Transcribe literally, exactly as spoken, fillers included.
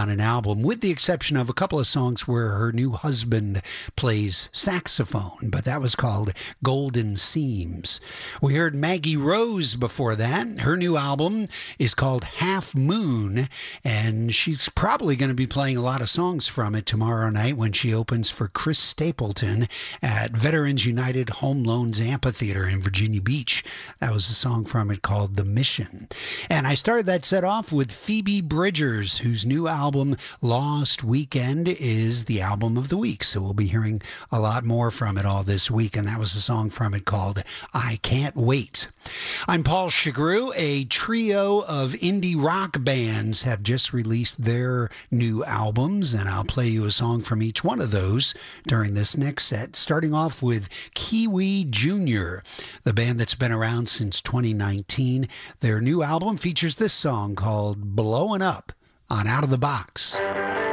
on an album, with the exception of a couple of songs where her new husband plays saxophone, but that was called Golden Seams. We heard Maggie Rose before that. Her new album is called Half Moon, and she's probably going to be playing a lot of songs from it tomorrow night when she opens for Chris Stapleton at Veterans United Home Loans Amphitheater in Virginia Beach. That was a song from it called The Mission. And I started that set off with Phoebe Bridgers, whose new album Lost Weekend is the album of the week. So we'll be hearing a lot more from it all this week. And that was a song from it called I Can't Wait. I'm Paul Chagru. A trio of indie rock bands have just released their new albums, and I'll play you a song from each one of those during this next set, starting off with Kiwi Junior, the band that's been around since twenty nineteen. Their new album features this song called Blowin' Up on Out of the Box.